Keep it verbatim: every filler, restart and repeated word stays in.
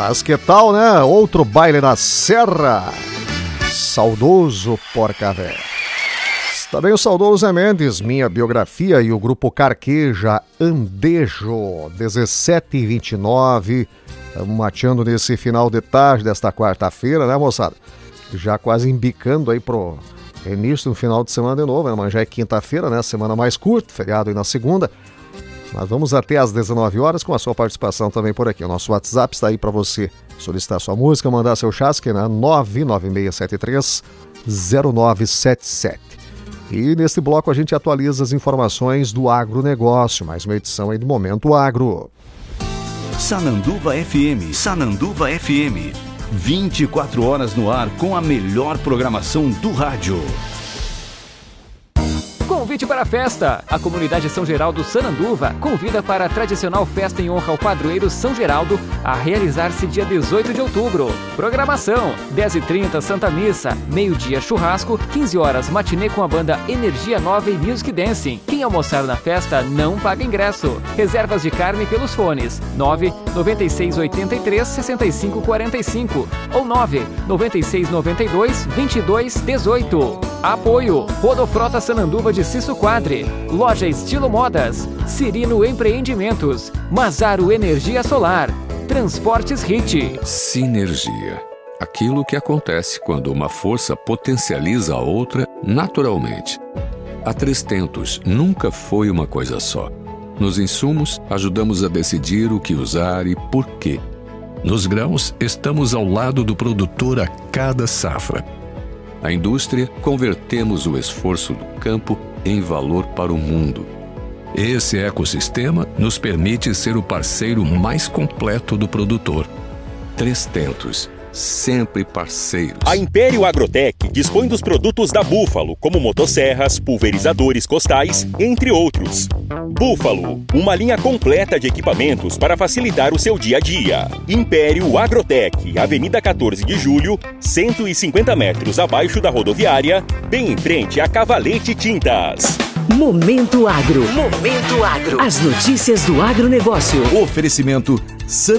Mas que tal, né? Outro baile na serra. Saudoso Porca Véia. Também o saudoso Zé Mendes, Minha Biografia e o grupo Carqueja Andejo, dezessete e vinte e nove, mateando nesse final de tarde desta quarta-feira, né, moçada? Já quase embicando aí pro início do final de semana de novo, né? Mas já é quinta-feira, né? Semana mais curta, feriado aí na segunda. Mas vamos até às dezenove horas com a sua participação também por aqui. O nosso WhatsApp está aí para você solicitar sua música, mandar seu chasque na nove nove seis sete três zero nove sete sete. E nesse bloco a gente atualiza as informações do agronegócio, mais uma edição aí do Momento Agro. Sananduva F M, Sananduva F M, vinte e quatro horas no ar com a melhor programação do rádio. Convite para a festa. A comunidade São Geraldo Sananduva convida para a tradicional festa em honra ao padroeiro São Geraldo a realizar-se dia dezoito de outubro. Programação: dez e trinta Santa Missa, meio-dia churrasco, quinze horas matinê com a banda Energia Nova e Music Dancing. Quem almoçar na festa não paga ingresso. Reservas de carne pelos fones nove nove seis oito três seis cinco quatro cinco ou nove nove seis nove dois vinte e dois dezoito. Apoio: Rodofrota Sananduva de Cisso Quadre, Loja Estilo Modas, Cirino Empreendimentos, Mazaro Energia Solar, Transportes Hit. Sinergia. Aquilo que acontece quando uma força potencializa a outra naturalmente. A Três Tentos nunca foi uma coisa só. Nos insumos, ajudamos a decidir o que usar e por quê. Nos grãos, estamos ao lado do produtor a cada safra. Na indústria, convertemos o esforço do campo em valor para o mundo. Esse ecossistema nos permite ser o parceiro mais completo do produtor. Três Tentos, sempre parceiros. A Império Agrotech dispõe dos produtos da Búfalo, como motosserras, pulverizadores costais, entre outros. Búfalo, uma linha completa de equipamentos para facilitar o seu dia a dia. Império Agrotech, Avenida quatorze de julho, cento e cinquenta metros abaixo da rodoviária, bem em frente a Cavalete Tintas. Momento Agro. Momento Agro. As notícias do agronegócio. Oferecimento